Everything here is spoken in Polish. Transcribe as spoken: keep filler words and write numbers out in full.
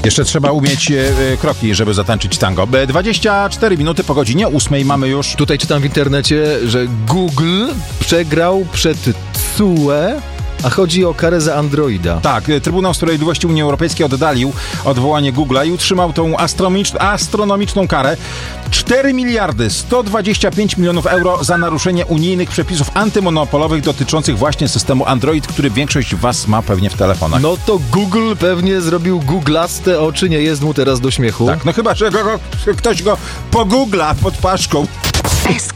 Jeszcze trzeba umieć e, kroki, żeby zatańczyć tango. dwadzieścia cztery minuty po godzinie ósmej mamy już... Tutaj czytam w internecie, że Google przegrał przed T S U E, a chodzi o karę za Androida. Tak, Trybunał Sprawiedliwości Unii Europejskiej oddalił odwołanie Google'a i utrzymał tą astronomicz- astronomiczną karę cztery miliardy sto dwadzieścia pięć milionów euro za naruszenie unijnych przepisów antymonopolowych dotyczących właśnie systemu Android, który większość was ma pewnie w telefonach. No to Google pewnie zrobił googlaste oczy, nie jest mu teraz do śmiechu. Tak, no chyba, że go, go, ktoś go pogoogla pod paszką. S